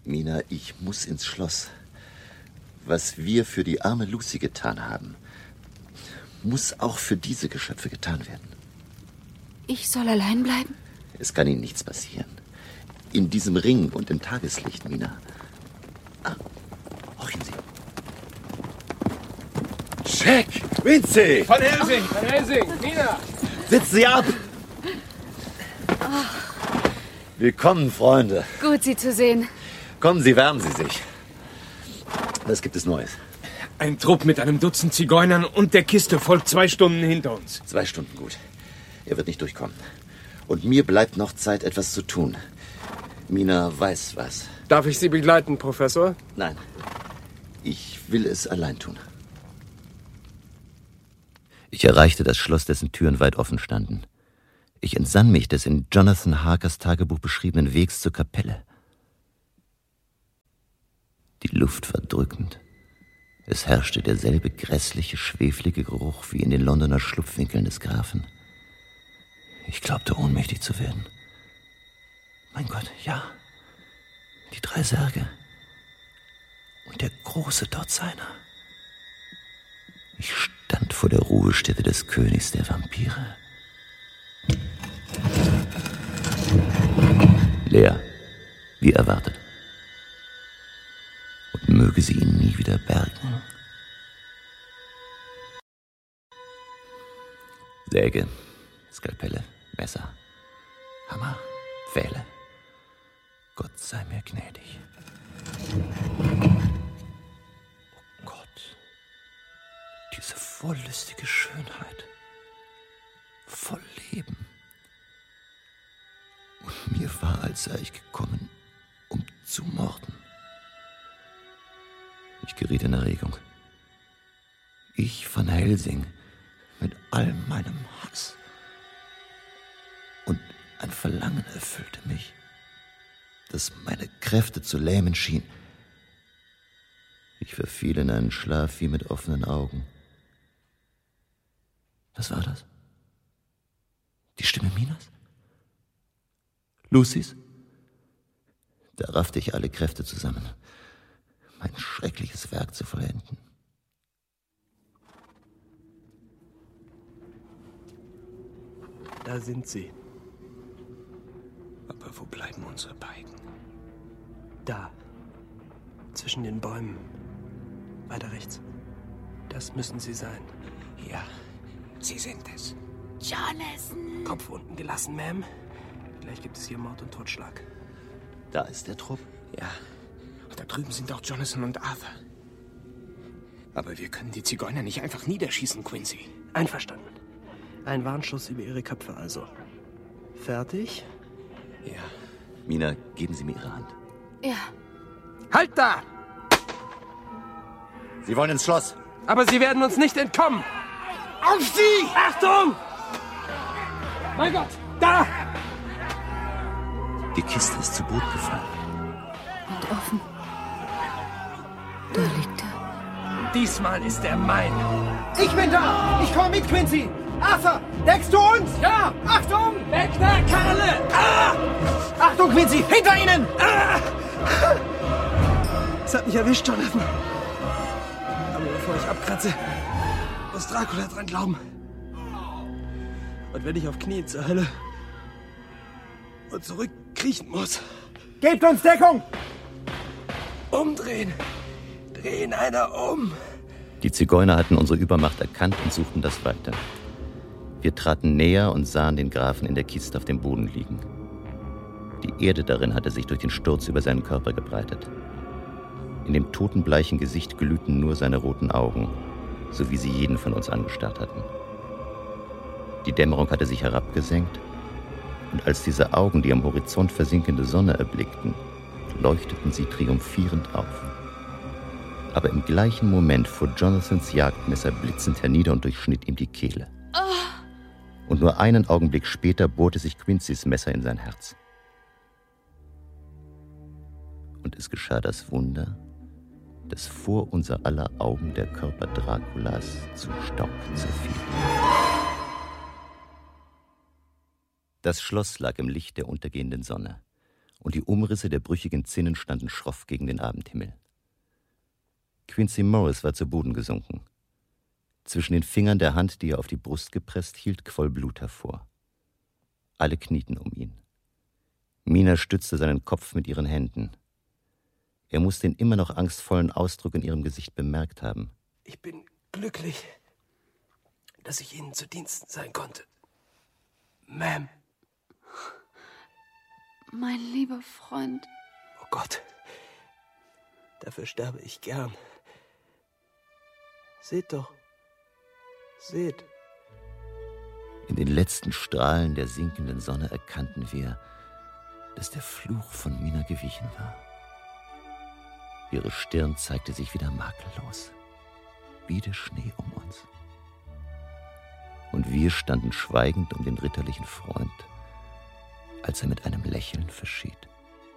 Mina, ich muss ins Schloss. Was wir für die arme Lucy getan haben, muss auch für diese Geschöpfe getan werden. Ich soll allein bleiben? Es kann ihnen nichts passieren. In diesem Ring und im Tageslicht, Mina. Horchen Sie. Jack! Quincy! Von Helsing! Mina! Sitzen Sie ab! Willkommen, Freunde. Gut, Sie zu sehen. Kommen Sie, wärmen Sie sich. Was gibt es Neues? Ein Trupp mit einem Dutzend Zigeunern und der Kiste folgt 2 Stunden hinter uns. 2 Stunden, gut. Er wird nicht durchkommen. Und mir bleibt noch Zeit, etwas zu tun. Mina weiß was. Darf ich Sie begleiten, Professor? Nein. Ich will es allein tun. Ich erreichte das Schloss, dessen Türen weit offen standen. Ich entsann mich des in Jonathan Harkers Tagebuch beschriebenen Wegs zur Kapelle. Die Luft war drückend. Es herrschte derselbe grässliche, schweflige Geruch wie in den Londoner Schlupfwinkeln des Grafen. Ich glaubte, ohnmächtig zu werden. Mein Gott, ja. Die 3 Särge. Und der Große dort seiner. Ich stand vor der Ruhestätte des Königs der Vampire. Leer, wie erwartet. Und möge sie ihn nie wieder bergen. Säge, Skalpelle, Messer, Hammer, Pfähle. Gott sei mir gnädig. Oh Gott, diese wollüstige Schönheit, voll Leben. Und mir war, als sei ich gekommen, um zu morden. Ich geriet in Erregung. Ich Van Helsing mit all meinem Hass. Und ein Verlangen erfüllte mich, das meine Kräfte zu lähmen schien. Ich verfiel in einen Schlaf wie mit offenen Augen. Was war das? Die Stimme Minas? Lucys? Da raffte ich alle Kräfte zusammen, mein schreckliches Werk zu vollenden. Da sind sie. Aber wo bleiben unsere beiden? Da. Zwischen den Bäumen. Weiter rechts. Das müssen sie sein. Ja, sie sind es. Jonathan! Kopf unten gelassen, Ma'am. Gleich gibt es hier Mord und Totschlag. Da ist der Trupp. Ja, und da drüben sind auch Jonathan und Arthur. Aber wir können die Zigeuner nicht einfach niederschießen, Quincy. Einverstanden. Ein Warnschuss über ihre Köpfe also. Fertig? Ja. Mina, geben Sie mir Ihre Hand. Ja. Halt da! Sie wollen ins Schloss. Aber sie werden uns nicht entkommen! Auf sie! Achtung! Mein Gott! Da! Die Kiste ist zu Boden gefallen. Und offen. Da liegt er. Diesmal ist er mein. Ich bin da! Ich komme mit, Quincy! Arthur, deckst du uns? Ja! Achtung! Weg da, Karle! Ah! Achtung, Quincy! Hinter Ihnen! Ah! Es hat mich erwischt, Jonathan. Aber bevor ich abkratze, muss Dracula dran glauben. Und wenn ich auf Knien zur Hölle und zurückkriechen muss. Gebt uns Deckung! Umdrehen! Drehen einer um! Die Zigeuner hatten unsere Übermacht erkannt und suchten das weiter. Wir traten näher und sahen den Grafen in der Kiste auf dem Boden liegen. Die Erde darin hatte sich durch den Sturz über seinen Körper gebreitet. In dem totenbleichen Gesicht glühten nur seine roten Augen, so wie sie jeden von uns angestarrt hatten. Die Dämmerung hatte sich herabgesenkt, und als diese Augen die am Horizont versinkende Sonne erblickten, leuchteten sie triumphierend auf. Aber im gleichen Moment fuhr Jonathans Jagdmesser blitzend hernieder und durchschnitt ihm die Kehle. Und nur einen Augenblick später bohrte sich Quincy's Messer in sein Herz. Und es geschah das Wunder, dass vor unser aller Augen der Körper Draculas zu Staub zerfiel. Das Schloss lag im Licht der untergehenden Sonne, und die Umrisse der brüchigen Zinnen standen schroff gegen den Abendhimmel. Quincy Morris war zu Boden gesunken. Zwischen den Fingern der Hand, die er auf die Brust gepresst hielt, quoll Blut hervor. Alle knieten um ihn. Mina stützte seinen Kopf mit ihren Händen. Er muss den immer noch angstvollen Ausdruck in ihrem Gesicht bemerkt haben. Ich bin glücklich, dass ich Ihnen zu Diensten sein konnte. Ma'am. Mein lieber Freund. Oh Gott. Dafür sterbe ich gern. Seht doch. Seht. In den letzten Strahlen der sinkenden Sonne erkannten wir, dass der Fluch von Mina gewichen war. Ihre Stirn zeigte sich wieder makellos, wie der Schnee um uns. Und wir standen schweigend um den ritterlichen Freund, als er mit einem Lächeln verschied.